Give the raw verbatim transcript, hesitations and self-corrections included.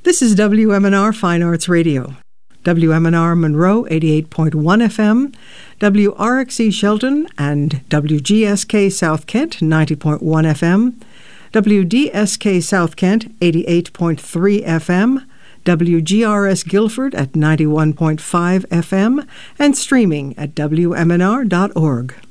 This is W M N R Fine Arts Radio. W M N R Monroe, eighty-eight point one F M, W R X E Shelton and W G S K South Kent, ninety point one F M, W D S K South Kent, eighty-eight point three F M, W G R S Guilford at ninety-one point five F M, and streaming at W M N R dot org.